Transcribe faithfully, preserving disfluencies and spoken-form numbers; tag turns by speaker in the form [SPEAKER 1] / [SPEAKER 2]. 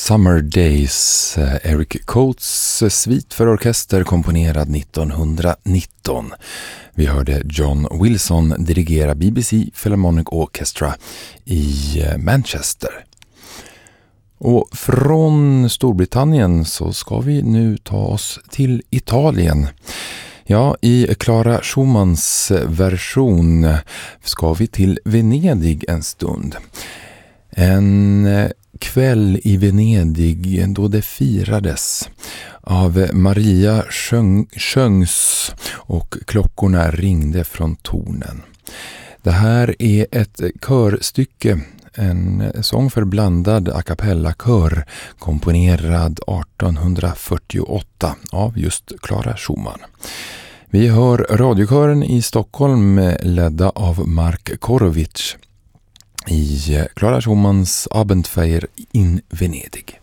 [SPEAKER 1] Summer Days, Eric Coates svit för orkester komponerad nittonhundranitton. Vi hörde John Wilson dirigera B B C Philharmonic Orchestra i Manchester. Och från Storbritannien så ska vi nu ta oss till Italien. Ja, i Clara Schumanns version ska vi till Venedig en stund. En kväll i Venedig då det firades. Av Maria sjöng, sjöngs och klockorna ringde från tornen. Det här är ett körstycke, en sång för blandad a cappella-kör komponerad artonhundrafyrtioåtta av just Clara Schumann. Vi hör radiokören i Stockholm ledda av Mark Korovic i Clara Schumanns Abendfeier in Venedig.